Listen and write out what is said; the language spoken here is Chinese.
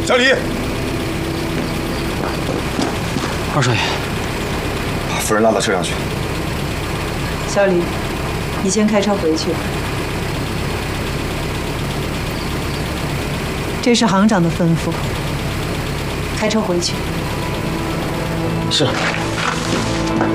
小李， 二少爷， 把夫人拉到车上去。 小李，你先开车回去。这是行长的吩咐，开车回去。 是。